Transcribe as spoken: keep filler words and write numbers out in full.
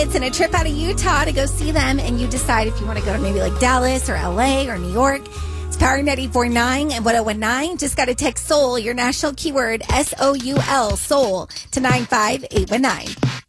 It's in a trip out of Utah to go see them, and you decide if you want to go to maybe like Dallas or L A or New York. It's Power ninety-four point nine and ten nineteen. Just got to text SOUL, your national keyword, S O U L, SOUL, to nine five eight one nine.